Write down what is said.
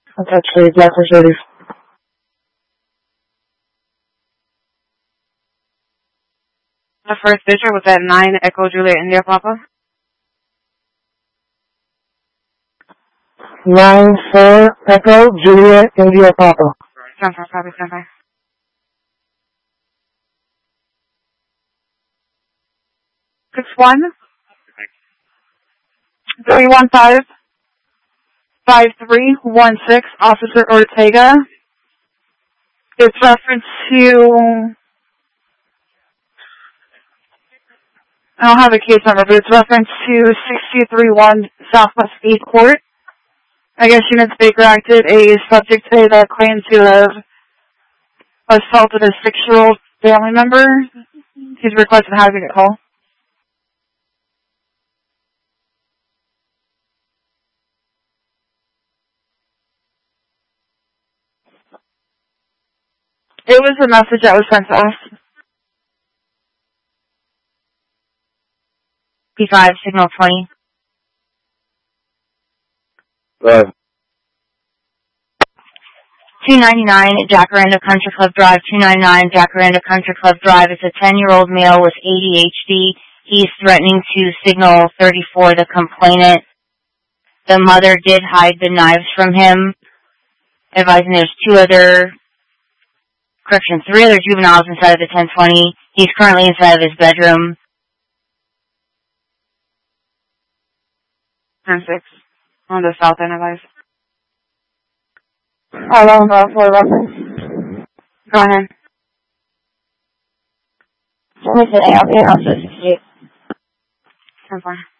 That's actually Black Mercedes. The first picture was at 9 Echo Juliet India Papa. 9-4 Echo Juliet India Papa. Stand by. 61 315 5316 Officer Ortega. It's reference to, I don't have a case number, but it's reference to 6231 Southwest 8th Court. I guess Units Baker acted a subject today that claimed to have assaulted a 6-year-old family member. He's requested having a call. It was a message that was sent to us. P5, signal 20. Right. 299 Jacaranda Country Club Drive, 299 Jacaranda Country Club Drive. It's a 10-year-old male with ADHD. He's threatening to signal 34, the complainant. The mother did hide the knives from him, advising there's 3 other juveniles inside of the 1020. He's currently inside of his bedroom. 10-6 on the south end of life. How long for reference? Go ahead. Let me say, I'll be on 68. 10-4.